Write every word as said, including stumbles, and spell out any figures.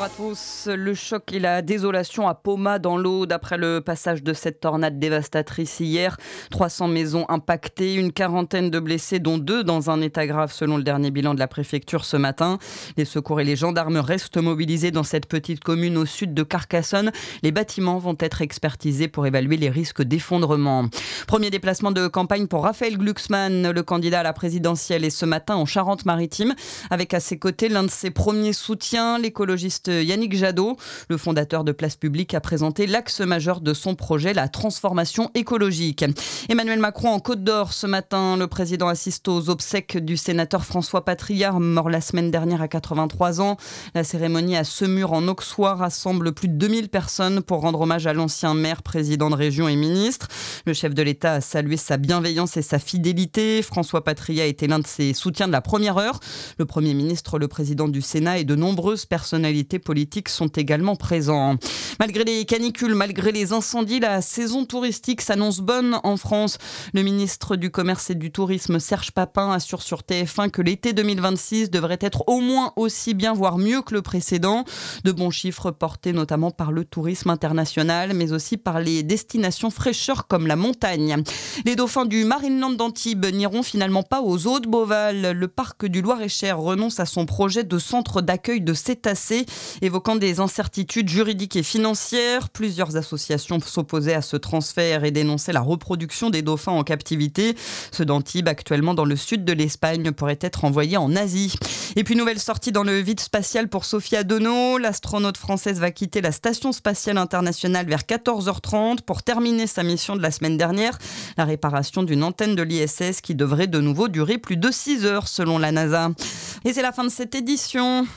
à tous. Le choc et la désolation à Poma dans l'Aude après le passage de cette tornade dévastatrice hier. trois cents maisons impactées, une quarantaine de blessés dont deux dans un état grave selon le dernier bilan de la préfecture ce matin. Les secours et les gendarmes restent mobilisés dans cette petite commune au sud de Carcassonne. Les bâtiments vont être expertisés pour évaluer les risques d'effondrement. Premier déplacement de campagne pour Raphaël Glucksmann, le candidat à la présidentielle, est ce matin en Charente-Maritime avec à ses côtés l'un de ses premiers soutiens, l'écologiste Yannick Jadot. Le fondateur de Place Publique a présenté l'axe majeur de son projet, la transformation écologique. Emmanuel Macron en Côte d'Or ce matin. Le président assiste aux obsèques du sénateur François Patriat, mort la semaine dernière à quatre-vingt-trois ans. La cérémonie à Semur en Auxois rassemble plus de deux mille personnes pour rendre hommage à l'ancien maire, président de région et ministre. Le chef de l'État a salué sa bienveillance et sa fidélité. François Patriat était l'un de ses soutiens de la première heure. Le Premier ministre, le président du Sénat et de nombreuses personnalités politiques sont également présents. Malgré les canicules, malgré les incendies, la saison touristique s'annonce bonne en France. Le ministre du Commerce et du Tourisme, Serge Papin, assure sur T F un que l'été deux mille vingt-six devrait être au moins aussi bien, voire mieux que le précédent. De bons chiffres portés notamment par le tourisme international, mais aussi par les destinations fraîcheurs comme la montagne. Les dauphins du Marineland d'Antibes n'iront finalement pas aux eaux de Beauval. Le parc du Loir-et-Cher renonce à son projet de centre d'accueil de cétacés, évoquant des incertitudes juridiques et financières. Plusieurs associations s'opposaient à ce transfert et dénonçaient la reproduction des dauphins en captivité. Ceux d'Antibes, actuellement dans le sud de l'Espagne, pourraient être envoyés en Asie. Et puis nouvelle sortie dans le vide spatial pour Sophia Dono. L'astronaute française va quitter la Station spatiale internationale vers quatorze heures trente pour terminer sa mission de la semaine dernière, la réparation d'une antenne de l'I S S qui devrait de nouveau durer plus de six heures selon la NASA. Et c'est la fin de cette édition.